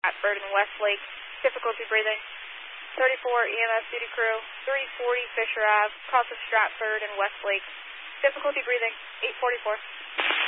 Stratford and Westlake, difficulty breathing. 34 EMS duty crew, 340 Fisher Ave, cross of Stratford and Westlake, difficulty breathing, 844.